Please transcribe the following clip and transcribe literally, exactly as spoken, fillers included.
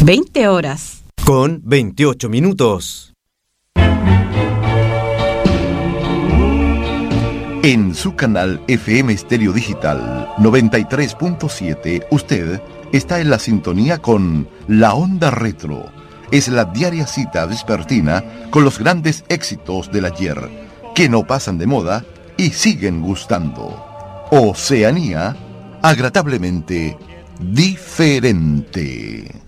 veinte horas. Con veintiocho minutos. En su canal F M Estéreo Digital noventa y tres punto siete, usted está en la sintonía con La Onda Retro. Es la diaria cita vespertina con los grandes éxitos del ayer, que no pasan de moda y siguen gustando. Oceanía, agradablemente diferente.